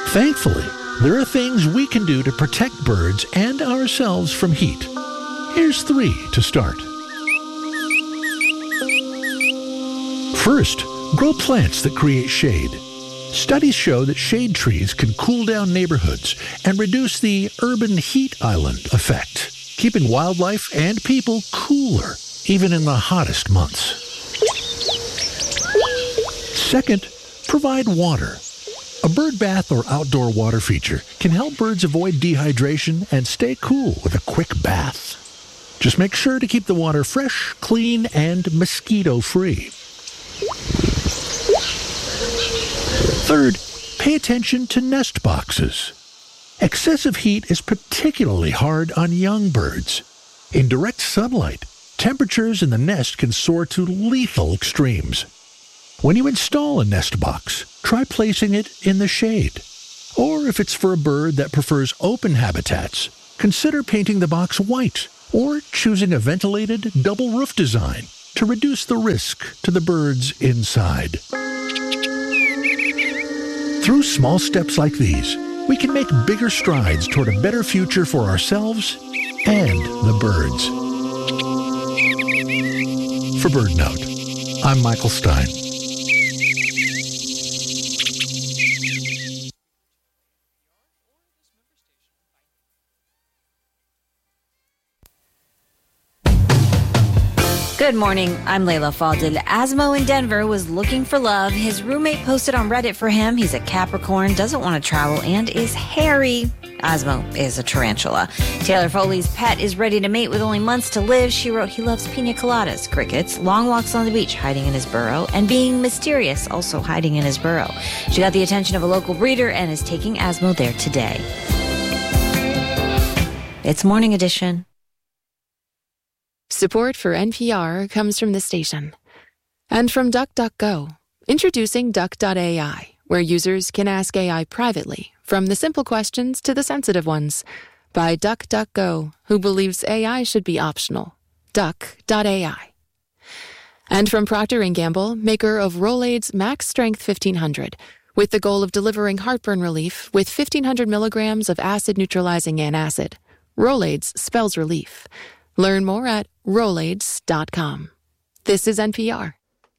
Thankfully, there are things we can do to protect birds and ourselves from heat. Here's 3 to start. First, grow plants that create shade. Studies show that shade trees can cool down neighborhoods and reduce the urban heat island effect, keeping wildlife and people cooler, even in the hottest months. Second, provide water. A bird bath or outdoor water feature can help birds avoid dehydration and stay cool with a quick bath. Just make sure to keep the water fresh, clean, and mosquito-free. Third, pay attention to nest boxes. Excessive heat is particularly hard on young birds. In direct sunlight, temperatures in the nest can soar to lethal extremes. When you install a nest box, try placing it in the shade. Or if it's for a bird that prefers open habitats, consider painting the box white or choosing a ventilated double roof design to reduce the risk to the birds inside. Through small steps like these, we can make bigger strides toward a better future for ourselves and the birds. For BirdNote, I'm Michael Stein. Good morning, I'm Layla Fadil. Asmo in Denver was looking for love. His roommate posted on Reddit for him. He's a Capricorn, doesn't want to travel, and is hairy. Asmo is a tarantula. Taylor Foley's pet is ready to mate with only months to live. She wrote he loves pina coladas, crickets, long walks on the beach, hiding in his burrow, and being mysterious, also hiding in his burrow. She got the attention of a local breeder and is taking Asmo there today. It's Morning Edition. Support for NPR comes from the station. And from DuckDuckGo, introducing Duck.ai, where users can ask AI privately, from the simple questions to the sensitive ones, by DuckDuckGo, who believes AI should be optional. Duck.ai. And from Procter & Gamble, maker of Rolaids Max Strength 1500, with the goal of delivering heartburn relief with 1,500 milligrams of acid-neutralizing antacid. Rolaids spells relief. Learn more at Rolaids.com. This is NPR.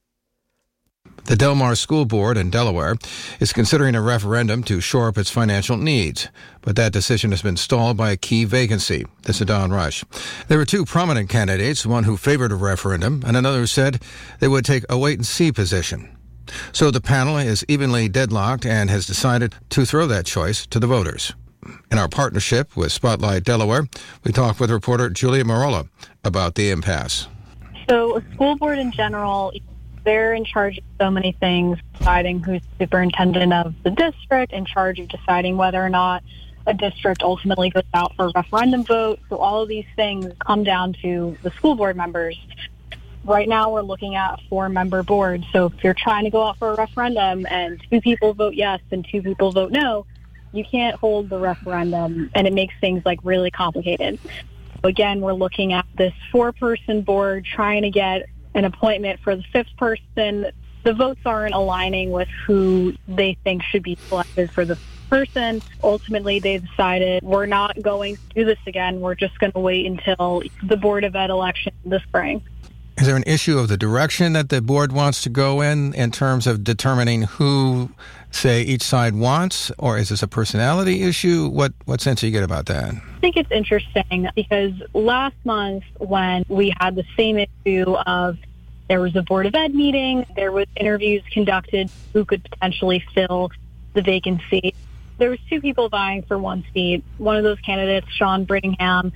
The Del Mar School Board in Delaware is considering a referendum to shore up its financial needs, but that decision has been stalled by a key vacancy. This is Don Rush. There were 2 prominent candidates, one who favored a referendum and another who said they would take a wait-and-see position. So the panel is evenly deadlocked and has decided to throw that choice to the voters. In our partnership with Spotlight Delaware, we talked with reporter Julia Marola about the impasse. So a school board in general, they're in charge of so many things, deciding who's superintendent of the district, in charge of deciding whether or not a district ultimately goes out for a referendum vote. So all of these things come down to the school board members. Right now we're looking at a 4-member board. So if you're trying to go out for a referendum and 2 people vote yes and 2 people vote no, you can't hold the referendum, and it makes things really complicated. Again, we're looking at this 4-person board trying to get an appointment for the 5th person. The votes aren't aligning with who they think should be selected for the person. Ultimately, they decided we're not going to do this again. We're just going to wait until the Board of Ed election this spring. Is there an issue of the direction that the board wants to go in terms of determining who, say, each side wants, or is this a personality issue? What sense do you get about that? I think it's interesting because last month when we had the same issue of there was a Board of Ed meeting, there was interviews conducted who could potentially fill the vacancy. There was 2 people vying for 1 seat. One of those candidates, Sean Brittingham,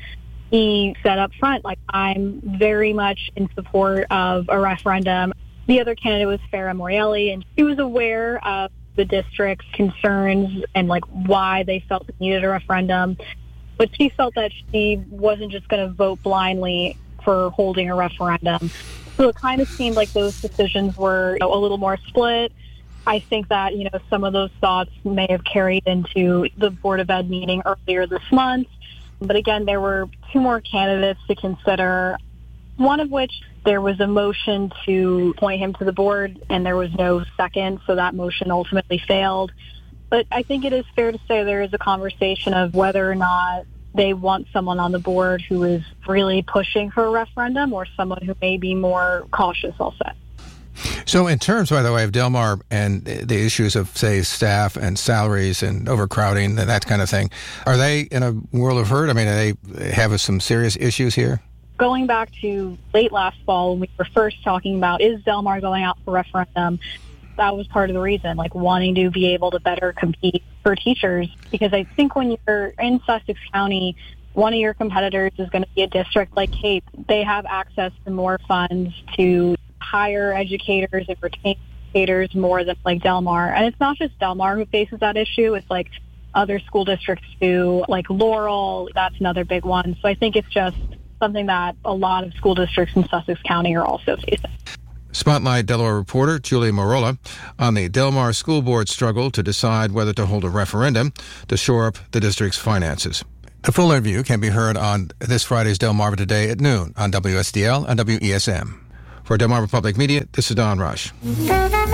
he said up front, I'm very much in support of a referendum. The other candidate was Farah Morelli, and she was aware of the district's concerns and why they felt they needed a referendum. But she felt that she wasn't just going to vote blindly for holding a referendum. So it kind of seemed like those decisions were a little more split. I think that, some of those thoughts may have carried into the Board of Ed meeting earlier this month. But again, there were 2 more candidates to consider, one of which there was a motion to appoint him to the board, and there was no second, so that motion ultimately failed. But I think it is fair to say there is a conversation of whether or not they want someone on the board who is really pushing for a referendum or someone who may be more cautious, I'll say. So in terms, by the way, of Del Mar and the issues of, say, staff and salaries and overcrowding and that kind of thing, are they in a world of hurt? I mean, do they have some serious issues here? Going back to late last fall when we were first talking about, is Del Mar going out for referendum? That was part of the reason, like wanting to be able to better compete for teachers. Because I think when you're in Sussex County, one of your competitors is going to be a district like Cape. They have access to more funds to hire educators and retain educators more than like Del Mar. And it's not just Del Mar who faces that issue. It's like other school districts too, like Laurel. That's another big one. So I think it's just something that a lot of school districts in Sussex County are also facing. Spotlight Delaware reporter Julie Morolla on the Del Mar School Board struggle to decide whether to hold a referendum to shore up the district's finances. The full interview can be heard on this Friday's Delmarva Today at noon on WSDL and WESM. For Delmarva Public Media, this is Don Rush.